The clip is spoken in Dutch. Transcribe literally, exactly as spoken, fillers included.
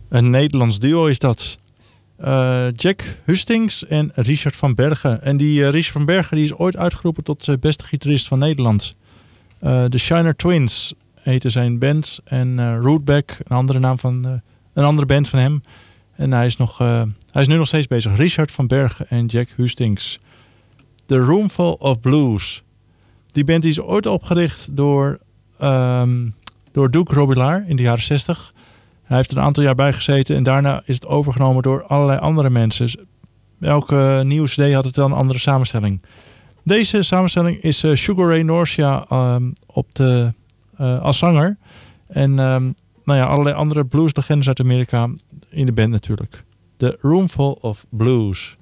Een Nederlands duo is dat. Uh, Jack Hustings en Richard van Bergen. En die uh, Richard van Bergen die is ooit uitgeroepen tot uh, beste gitarist van Nederland. Uh, de Shiner Twins heette zijn band. En uh, Rootback, een andere naam van uh, een andere band van hem. En hij is, nog, uh, hij is nu nog steeds bezig. Richard van Bergen en Jack Hustings. The Roomful of Blues. Die band die is ooit opgericht door, um, door Duke Robillard in de jaren zestig. Hij heeft er een aantal jaar bij gezeten en daarna is het overgenomen door allerlei andere mensen. Dus elke nieuwe C D had het wel een andere samenstelling. Deze samenstelling is uh, Sugar Ray Norcia um, op de, uh, als zanger. En um, nou ja, allerlei andere blueslegendes uit Amerika in de band natuurlijk. The Roomful of Blues.